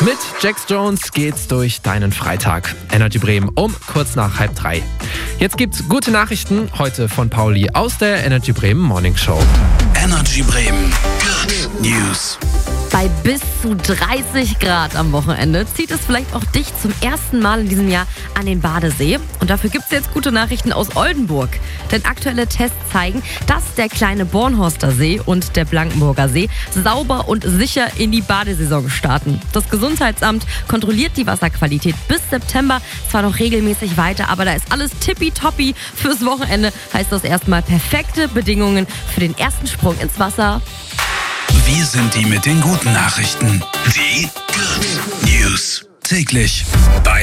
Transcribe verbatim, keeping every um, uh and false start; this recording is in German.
Mit Jax Jones geht's durch deinen Freitag. Energy Bremen um kurz nach halb drei. Jetzt gibt's gute Nachrichten heute von Pauli aus der Energy Bremen Morning Show. Energy Bremen Good News. Bei bis zu dreißig Grad am Wochenende zieht es vielleicht auch dich zum ersten Mal in diesem Jahr an den Badesee. Und dafür gibt es jetzt gute Nachrichten aus Oldenburg. Denn aktuelle Tests zeigen, dass der kleine Bornhorster See und der Blankenburger See sauber und sicher in die Badesaison starten. Das Gesundheitsamt kontrolliert die Wasserqualität bis September zwar noch regelmäßig weiter, aber da ist alles tippitoppi. Fürs Wochenende heißt das erstmal perfekte Bedingungen für den ersten Sprung ins Wasser. Wir sind die mit den guten Nachrichten. Die Good News. Täglich bei